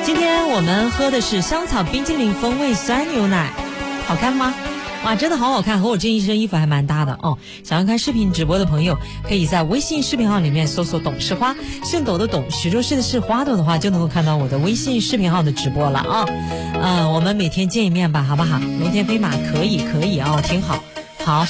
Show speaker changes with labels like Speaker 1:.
Speaker 1: 今天我们喝的是香草冰激凌风味酸牛奶，好看吗？哇，真的好好看，和我这一身衣服还蛮搭的哦。想要看视频直播的朋友，可以在微信视频号里面搜索董事花，姓董的董，徐州市的市，花朵的话，就能够看到我的微信视频号的直播了啊。我们每天见一面吧，好不好？龙天飞马可以啊，挺好。